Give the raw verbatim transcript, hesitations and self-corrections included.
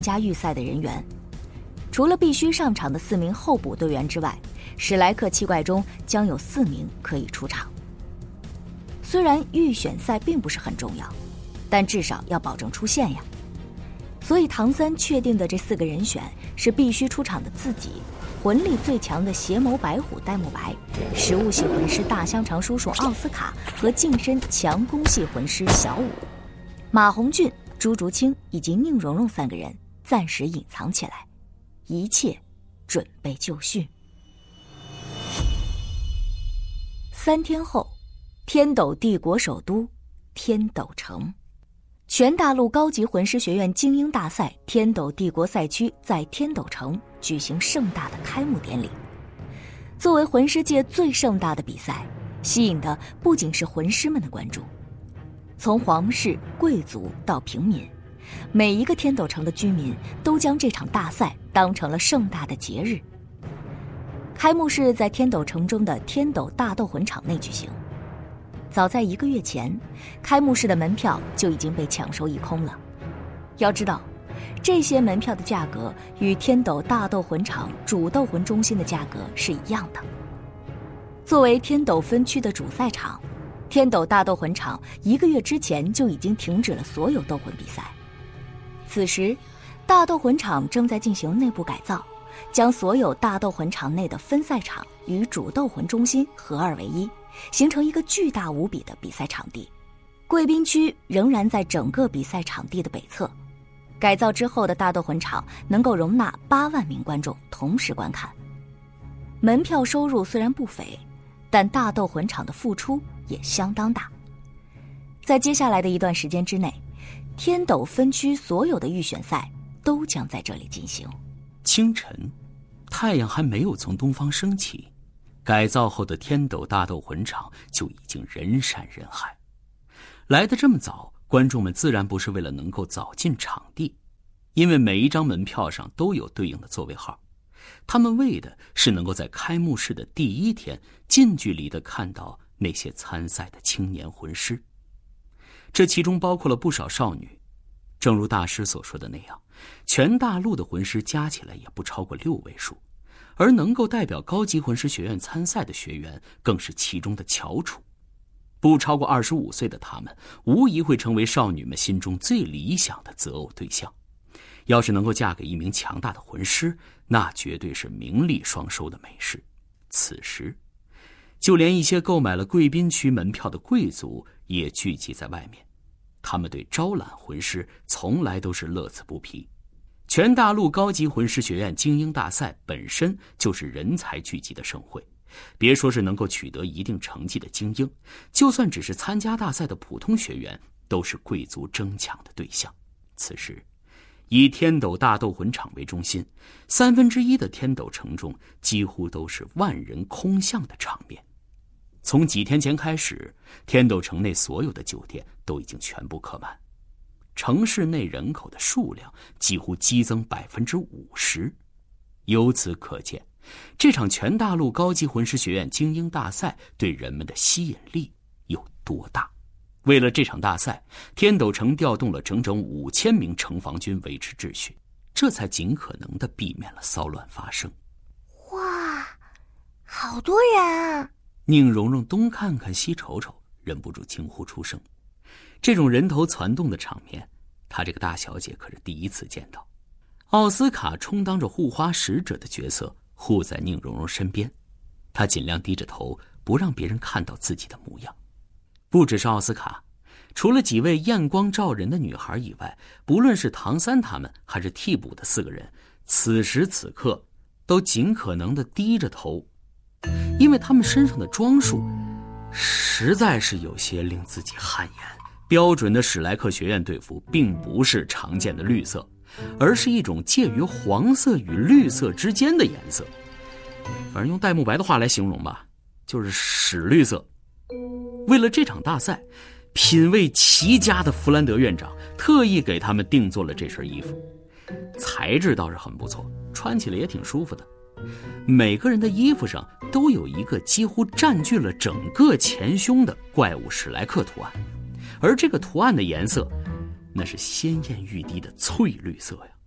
加预赛的人员。除了必须上场的四名候补队员之外，史莱克七怪中将有四名可以出场。虽然预选赛并不是很重要，但至少要保证出线呀。所以唐三确定的这四个人选是必须出场的自己，魂力最强的邪眸白虎戴沐白，食物系魂师大香肠叔叔奥斯卡和近身强攻系魂师小舞。马红俊、朱竹清以及宁荣荣三个人暂时隐藏起来，一切准备就绪。三天后，天斗帝国首都天斗城，全大陆高级魂师学院精英大赛天斗帝国赛区在天斗城举行盛大的开幕典礼。作为魂师界最盛大的比赛，吸引的不仅是魂师们的关注，从皇室、贵族到平民，每一个天斗城的居民都将这场大赛当成了盛大的节日。开幕式在天斗城中的天斗大斗魂场内举行。早在一个月前，开幕式的门票就已经被抢售一空了。要知道，这些门票的价格与天斗大斗魂场主斗魂中心的价格是一样的。作为天斗分区的主赛场，天斗大斗魂场一个月之前就已经停止了所有斗魂比赛。此时，大斗魂场正在进行内部改造，将所有大斗魂场内的分赛场与主斗魂中心合二为一，形成一个巨大无比的比赛场地。贵宾区仍然在整个比赛场地的北侧。改造之后的大斗魂场能够容纳八万名观众同时观看。门票收入虽然不菲，但大斗魂场的付出也相当大。在接下来的一段时间之内，天斗分区所有的预选赛都将在这里进行。 清晨，太阳还没有从东方升起，改造后的天斗大斗魂场就已经人山人海。来得这么早，观众们自然不是为了能够早进场地，因为每一张门票上都有对应的座位号，他们为的是能够在开幕式的第一天近距离地看到那些参赛的青年魂师。这其中包括了不少少女，正如大师所说的那样，全大陆的魂师加起来也不超过六位数，而能够代表高级魂师学院参赛的学员更是其中的翘楚。不超过二十五岁的他们，无疑会成为少女们心中最理想的择偶对象。要是能够嫁给一名强大的魂师，那绝对是名利双收的美事。此时，就连一些购买了贵宾区门票的贵族也聚集在外面，他们对招揽魂师从来都是乐此不疲。全大陆高级魂师学院精英大赛本身就是人才聚集的盛会，别说是能够取得一定成绩的精英，就算只是参加大赛的普通学员，都是贵族争抢的对象。此时，以天斗大斗魂场为中心，三分之一的天斗城中几乎都是万人空巷的场面。从几天前开始，天斗城内所有的酒店都已经全部客满，城市内人口的数量几乎激增百分之五十。由此可见，这场全大陆高级魂师学院精英大赛对人们的吸引力有多大。为了这场大赛，天斗城调动了整整五千名城防军维持秩序，这才尽可能地避免了骚乱发生。 哇，好多人啊！ 宁荣荣东看看西瞅瞅，忍不住惊呼出声。这种人头攒动的场面，她这个大小姐可是第一次见到。奥斯卡充当着护花使者的角色，护在宁荣荣身边，她尽量低着头，不让别人看到自己的模样。不只是奥斯卡，除了几位艳光照人的女孩以外，不论是唐三他们还是替补的四个人，此时此刻都尽可能的低着头，因为他们身上的装束实在是有些令自己汗颜。标准的史莱克学院队服并不是常见的绿色，而是一种介于黄色与绿色之间的颜色。反正用戴沐白的话来形容吧，就是屎绿色。为了这场大赛，品味奇佳的弗兰德院长特意给他们定做了这身衣服，材质倒是很不错，穿起来也挺舒服的。每个人的衣服上都有一个几乎占据了整个前胸的怪物史莱克图案，而这个图案的颜色那是鲜艳欲滴的翠绿色呀。